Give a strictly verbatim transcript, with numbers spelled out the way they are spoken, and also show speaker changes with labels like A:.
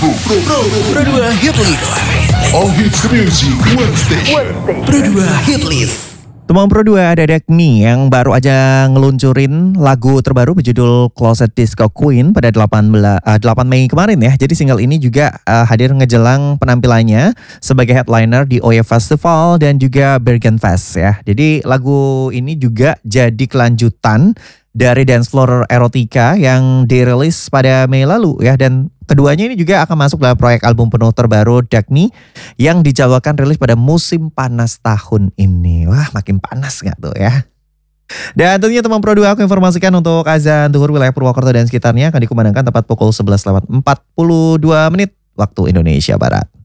A: Pro dua Hit List.
B: All hits music, one station.
A: Pro dua Hit List.
C: Teman Pro dua ada Dagny yang baru aja ngeluncurin lagu terbaru berjudul Closet Disco Queen pada delapan belas, uh, delapan Mei kemarin ya. Jadi single ini juga uh, hadir ngejelang penampilannya sebagai headliner di O Y F Festival dan juga Bergen Fest ya. Jadi lagu ini juga jadi kelanjutan dari Dance Floor Erotica yang dirilis pada Mei lalu ya, dan keduanya ini juga akan masuk dalam proyek album penuh terbaru Dagny yang dijadwalkan rilis pada musim panas tahun ini. Wah, makin panas gak tuh ya? Dan tentunya teman Pro dua aku informasikan untuk azan zuhur wilayah Purwokerto dan sekitarnya akan dikumandangkan tepat pukul sebelas lewat empat puluh dua menit waktu Indonesia Barat.